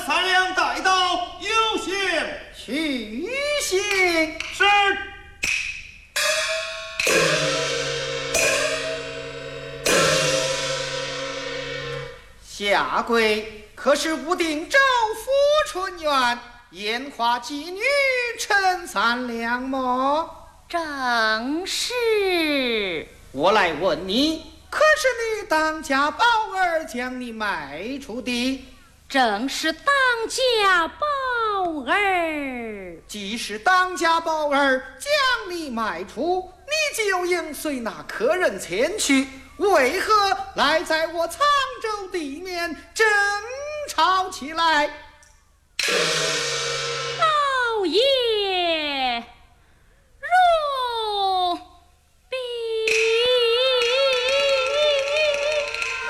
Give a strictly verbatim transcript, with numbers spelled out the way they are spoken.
三两带到，有请。 去行。 是。 下跪，可是武定州府春园烟花妓女陈三两么？ 正是。 我来问你，可是你当家宝儿将你卖出的？ 正是当家宝儿。 既是当家宝儿将你卖出，你就应随那客人前去，为何来在我沧州地面争吵起来？ 老爷